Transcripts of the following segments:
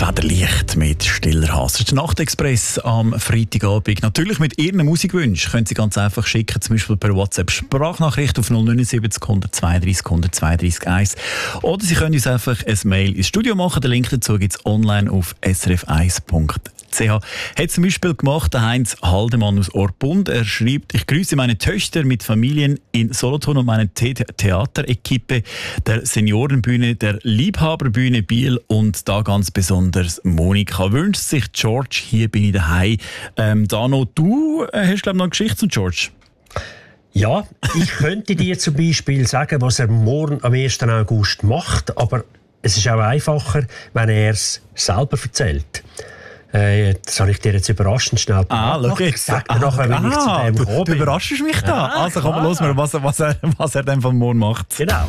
Federlicht mit Stiller Hass. Das ist der Nachtexpress am Freitagabend. Natürlich mit Ihren Musikwünschen können Sie ganz einfach schicken, zum Beispiel per WhatsApp Sprachnachricht auf 079 132 132 1. Oder Sie können uns einfach ein Mail ins Studio machen. Den Link dazu gibt es online auf srf1.ch. Hat zum Beispiel gemacht der Heinz Haldemann aus Orpund. Er schreibt: Ich grüße meine Töchter mit Familien in Solothurn und meine Theaterequipe der Seniorenbühne, der Liebhaberbühne Biel und da ganz besonders Monika. Wünscht sich George, hier bin ich daheim. Dano, du hast glaube ich noch eine Geschichte zu George. Ja, ich könnte dir zum Beispiel sagen, was er morgen am 1. August macht, aber es ist auch einfacher, wenn er es selber erzählt. Das habe ich dir jetzt überraschend schnell schau jetzt. Sag dir nachher, wenn ich zu dem du überraschst mich da. Also komm, los mal, was er dann von morgen macht. Genau.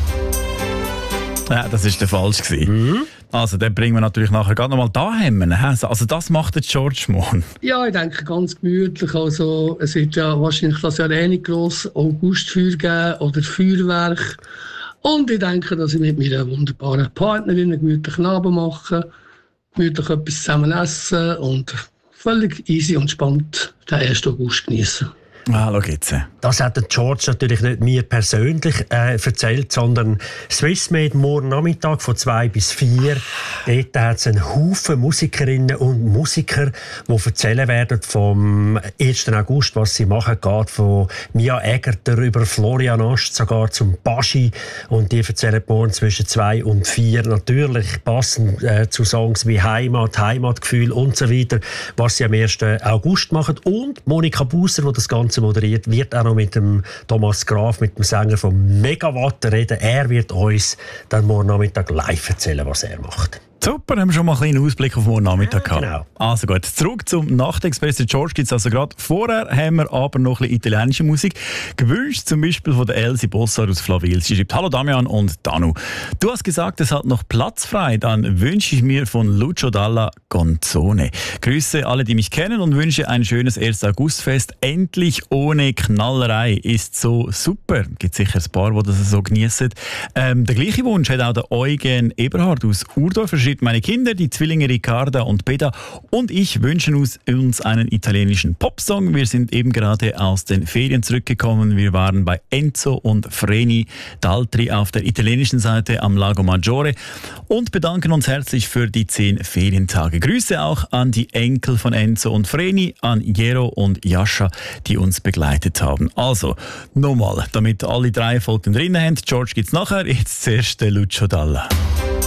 Ja, das war der falsch gewesen. Also, dann bringen wir natürlich nachher gerade nochmal daheim. Also, das macht der George morgen. Ja, ich denke ganz gemütlich. Also, es wird ja wahrscheinlich das Jahr nicht gross Augustfeuer geben oder Feuerwerk. Und ich denke, dass ich mit meiner wunderbaren Partnerin einen gemütlichen Abend mache, gemütlich etwas zusammen essen und völlig easy und spannend den 1. August genießen. Ah, schau jetzt. Das hat der George natürlich nicht mir persönlich erzählt, sondern Swissmade morgen Nachmittag von 2 bis 4. Dort hat es einen Haufen Musikerinnen und Musiker, die erzählen werden vom 1. August, was sie machen. Geht von Mia Egerter über Florian Ast sogar zum Baschi. Und die erzählen morgen zwischen 2 und 4. Natürlich passend zu Songs wie Heimat, Heimatgefühl und so weiter, was sie am 1. August machen. Und Monika Busser, die das Ganze moderiert, wird auch noch mit dem Thomas Graf, mit dem Sänger von Megawatt reden. Er wird uns dann morgen Nachmittag live erzählen, was er macht. Super, haben wir schon mal einen kleinen Ausblick auf morgen Nachmittag gehabt. Genau. Also gut, zurück zum Nachtexpress. Der George gibt es also gerade. Vorher haben wir aber noch ein bisschen italienische Musik. Gewünscht zum Beispiel von der Elsie Bossar aus Flawil. Sie schreibt: Hallo Damian und Danu. Du hast gesagt, es hat noch Platz frei. Dann wünsche ich mir von Lucio Dalla Gonzone. Grüße alle, die mich kennen und wünsche ein schönes 1. Augustfest. Endlich ohne Knallerei. Ist so super. Gibt sicher ein paar, die das so genießen. Der gleiche Wunsch hat auch der Eugen Eberhard aus Urdorf. Meine Kinder, die Zwillinge Ricarda und Beda und ich wünschen uns einen italienischen Popsong. Wir sind eben gerade aus den Ferien zurückgekommen. Wir waren bei Enzo und Vreni Daltri auf der italienischen Seite am Lago Maggiore und bedanken uns herzlich für die 10 Ferientage. Grüße auch an die Enkel von Enzo und Vreni, an Jero und Jascha, die uns begleitet haben. Also, nochmal, damit alle 3 Folgen drin haben. George gibt's nachher. Jetzt zuerst der Lucio Dalla.